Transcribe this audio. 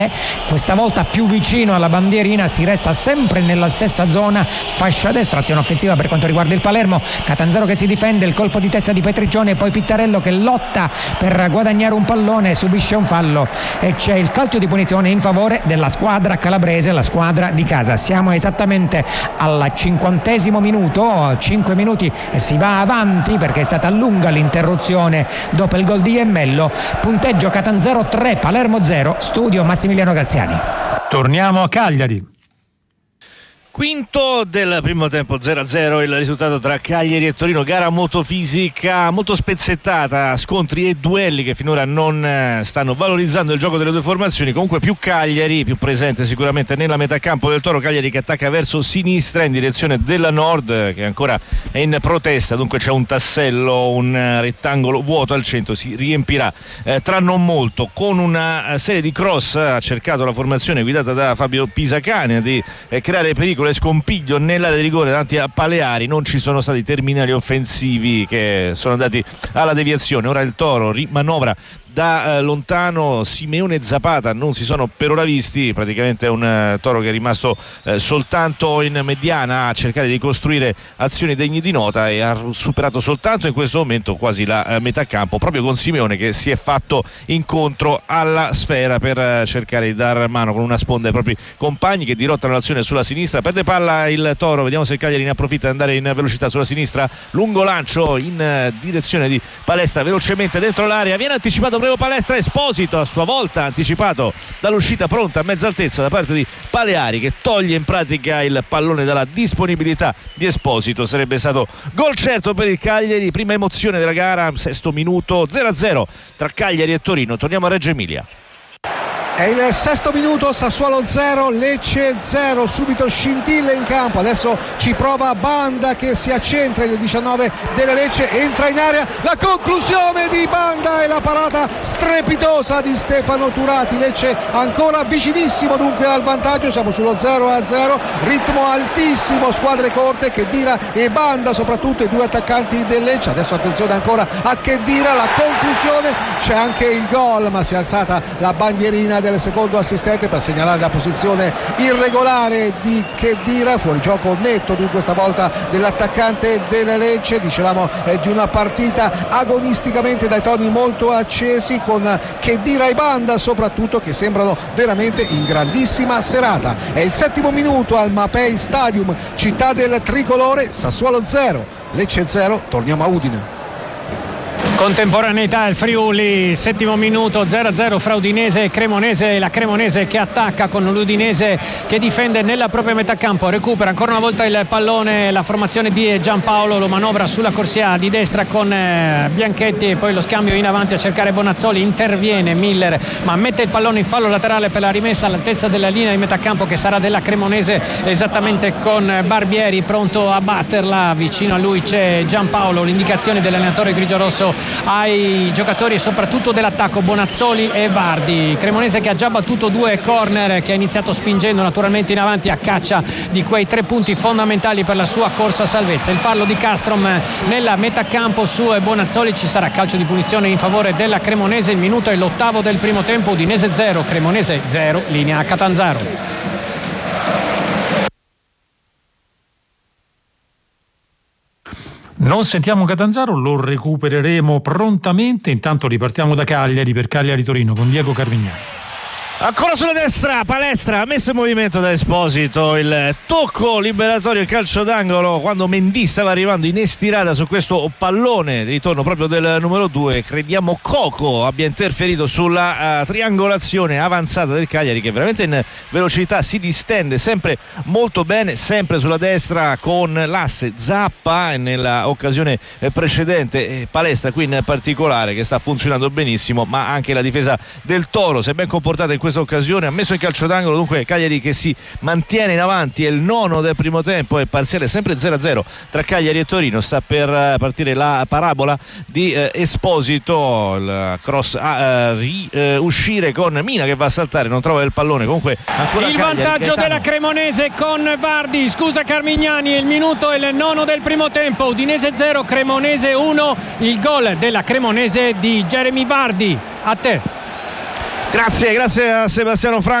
questa volta più vicino alla bandierina, si resta sempre nella stessa zona, fascia destra, azione offensiva per quanto riguarda il Palermo. Catanzaro che si difende, il colpo di testa di Petriccioni e poi Pittarello che lotta per guadagnare un pallone, subisce un fallo e c'è il calcio di punizione in favore della squadra calabrese, la squadra di casa. Siamo esattamente al 50° minuto, 5 minuti e si va avanti perché è stata lunga l'interruzione dopo il gol di Iemmello. Punteggio Catanzaro 3, Palermo 0, studio Massimiliano Graziani. Torniamo a Cagliari. Quinto del primo tempo, 0-0 il risultato tra Cagliari e Torino. Gara molto fisica, molto spezzettata, scontri e duelli che finora non stanno valorizzando il gioco delle due formazioni. Comunque più Cagliari, più presente sicuramente nella metà campo del Toro. Cagliari che attacca verso sinistra in direzione della Nord, che ancora è in protesta, dunque c'è un tassello, un rettangolo vuoto al centro, si riempirà tra non molto. Con una serie di cross ha cercato la formazione guidata da Fabio Pisacane di creare pericolo e scompiglio nell'area di rigore davanti a Paleari. Non ci sono stati terminali offensivi che sono andati alla deviazione. Ora il Toro rimanovra da lontano, Simeone e Zapata non si sono per ora visti, praticamente è un Toro che è rimasto soltanto in mediana a cercare di costruire azioni degne di nota e ha superato soltanto in questo momento quasi la metà campo, proprio con Simeone che si è fatto incontro alla sfera per cercare di dar mano con una sponda ai propri compagni che dirottano l'azione sulla sinistra. Perde palla il Toro, vediamo se il Cagliari ne approfitta di andare in velocità sulla sinistra, lungo lancio in direzione di Palestra, velocemente dentro l'area, viene anticipato primo Palestra, Esposito a sua volta anticipato dall'uscita pronta a mezza altezza da parte di Paleari che toglie in pratica il pallone dalla disponibilità di Esposito. Sarebbe stato gol certo per il Cagliari. Prima emozione della gara, 6° minuto, 0-0 tra Cagliari e Torino. Torniamo a Reggio Emilia. È il 6° minuto, Sassuolo 0, Lecce 0, subito scintille in campo, adesso ci prova Banda che si accentra, il 19 della Lecce entra in area, la conclusione di Banda e la parata strepitosa di Stefano Turati. Lecce ancora vicinissimo dunque al vantaggio, siamo sullo 0-0, ritmo altissimo, squadre corte, Khedira e Banda soprattutto i due attaccanti del Lecce. Adesso attenzione ancora a Khedira, la conclusione, c'è anche il gol ma si è alzata la bandierina del secondo assistente per segnalare la posizione irregolare di Khedira, fuori gioco netto dunque stavolta dell'attaccante della Lecce. Dicevamo di una partita agonisticamente dai toni molto accesi, con Khedira e Banda soprattutto che sembrano veramente in grandissima serata. È il 7° minuto al Mapei Stadium, città del tricolore, Sassuolo 0, Lecce 0, torniamo a Udine. Contemporaneità il Friuli, 7° minuto, 0-0 fra Udinese e Cremonese. La Cremonese che attacca con l'Udinese che difende nella propria metà campo, recupera ancora una volta il pallone la formazione di Giampaolo, lo manovra sulla corsia di destra con Bianchetti e poi lo scambio in avanti a cercare Bonazzoli, interviene Miller ma mette il pallone in fallo laterale per la rimessa all'altezza della linea di metà campo che sarà della Cremonese, esattamente con Barbieri pronto a batterla. Vicino a lui c'è Giampaolo, l'indicazione dell'allenatore grigiorosso ai giocatori e soprattutto dell'attacco, Bonazzoli e Vardi. Cremonese che ha già battuto 2 corner, che ha iniziato spingendo naturalmente in avanti a caccia di quei 3 punti fondamentali per la sua corsa a salvezza. Il fallo di Castrom nella metà campo su Bonazzoli, ci sarà calcio di punizione in favore della Cremonese. Il minuto è l'8° del primo tempo, Udinese 0, Cremonese 0, linea a Catanzaro. Non sentiamo Catanzaro, lo recupereremo prontamente. Intanto ripartiamo da Cagliari per Cagliari Torino con Diego Carmignani. Ancora sulla destra, Palestra, messo in movimento da Esposito, il tocco liberatorio, il calcio d'angolo quando Mendy stava arrivando in estirata su questo pallone di ritorno proprio del numero 2. Crediamo Coco abbia interferito sulla triangolazione avanzata del Cagliari, che veramente in velocità si distende sempre molto bene, sempre sulla destra con l'asse Zappa nella occasione precedente, Palestra qui in particolare che sta funzionando benissimo, ma anche la difesa del Toro si è ben comportata in questa occasione, ha messo il calcio d'angolo. Dunque Cagliari che si mantiene in avanti, è il 9° del primo tempo, è parziale sempre 0-0 tra Cagliari e Torino. Sta per partire la parabola di Esposito, il cross a uscire con Mina che va a saltare, non trova il pallone. Comunque ancora il Cagliari, vantaggio della Cremonese con Vardi, scusa Carmignani, il minuto è il 9° del primo tempo, Udinese 0, Cremonese 1, il gol della Cremonese di Jeremy Vardi. A te. Grazie a Sebastiano Franco.